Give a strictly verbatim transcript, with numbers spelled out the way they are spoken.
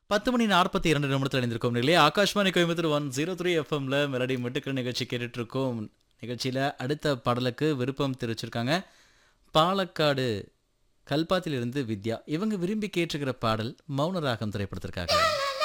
பத்து மணி நாற்பத்தி இரண்டு நிமிடத்தில் இணைந்திருக்கோம் நிலையே Akashvani Coimbatore one zero three எஃப்எம்ல மெலடி மெட்டுக்கள் நிகழ்ச்சி கேட்டுட்டு இருக்கோம். நிகழ்ச்சியில் அடுத்த பாடலுக்கு விருப்பம் தெரிவிச்சிருக்காங்க பாலக்காடு கல்பாத்திலிருந்து வித்யா. இவங்க விரும்பி கேட்டிருக்கிற பாடல் மௌன ராகம் திரைப்படத்திற்காக.